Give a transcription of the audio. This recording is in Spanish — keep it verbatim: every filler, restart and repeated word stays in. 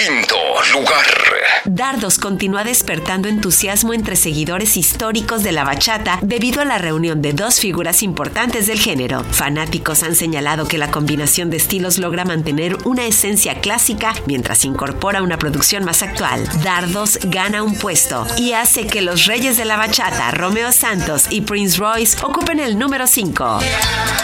Quinto lugar. Dardos continúa despertando entusiasmo entre seguidores históricos de la bachata debido a la reunión de dos figuras importantes del género. Fanáticos han señalado que la combinación de estilos logra mantener una esencia clásica mientras incorpora una producción más actual. Dardos gana un puesto y hace que los reyes de la bachata, Romeo Santos y Prince Royce, ocupen el número cinco.